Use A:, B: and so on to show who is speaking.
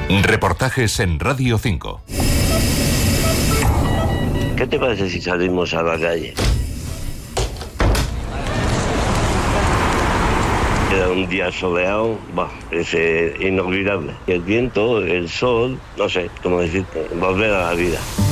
A: Reportajes en Radio 5.
B: ¿Qué te parece si salimos a la calle? Era un día soleado, es inolvidable. El viento, el sol, no sé cómo decirte, volver a la vida.